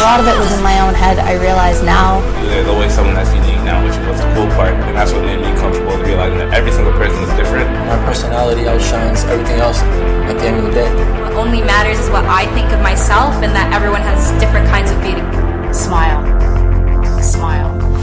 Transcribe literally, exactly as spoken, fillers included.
lot of it was in my own head, I realize now. There's always someone that's unique now, which was the cool part, and that's what made me comfortable realizing that every single person is different. My personality outshines everything else at the end of the day. What only matters is what I think of myself, and that everyone has different kinds of beauty. Smile. Smile.